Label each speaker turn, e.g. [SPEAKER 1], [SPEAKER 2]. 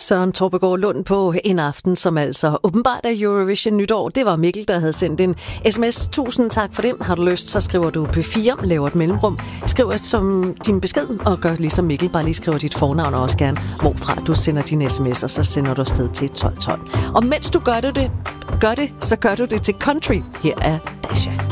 [SPEAKER 1] Søren Torpegaard Lund på en aften, som altså åbenbart er Eurovision nytår. Det var Mikkel, der havde sendt en sms. Tusind tak for det. Har du lyst, så skriver du P4, laver et mellemrum. Skriv som din besked, og gør ligesom Mikkel. Bare lige skriver dit fornavn og også gerne, hvorfra du sender din sms, og så sender du afsted til 1212. Og mens du gør det, så gør du det til country. Her er Dasha.